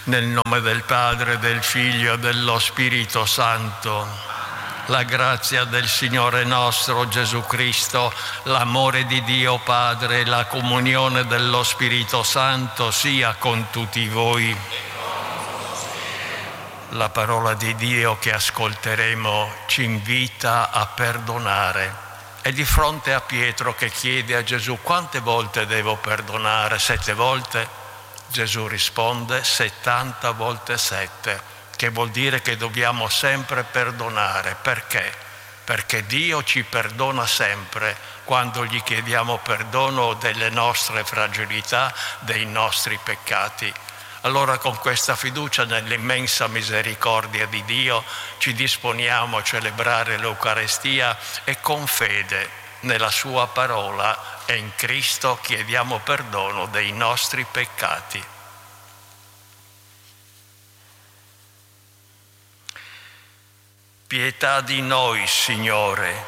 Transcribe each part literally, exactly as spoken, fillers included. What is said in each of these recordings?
Nel nome del Padre, del Figlio e dello Spirito Santo, la grazia del Signore nostro Gesù Cristo, l'amore di Dio Padre, la comunione dello Spirito Santo sia con tutti voi. La parola di Dio che ascolteremo ci invita a perdonare. E di fronte a Pietro che chiede a Gesù: quante volte devo perdonare? Sette volte? Gesù risponde: settanta volte sette, che vuol dire che dobbiamo sempre perdonare. Perché? Perché Dio ci perdona sempre quando gli chiediamo perdono delle nostre fragilità, dei nostri peccati. Allora, con questa fiducia nell'immensa misericordia di Dio, ci disponiamo a celebrare l'Eucarestia e con fede nella Sua parola e in Cristo chiediamo perdono dei nostri peccati. Pietà di noi, Signore.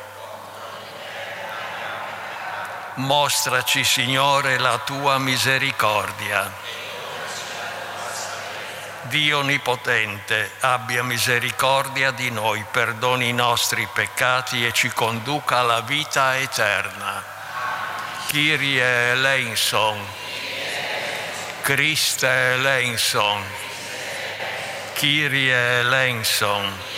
Mostraci, Signore, la Tua misericordia. Dio Onnipotente, abbia misericordia di noi, perdoni i nostri peccati e ci conduca alla vita eterna. Kyrie eleison, Christe eleison, Kyrie eleison.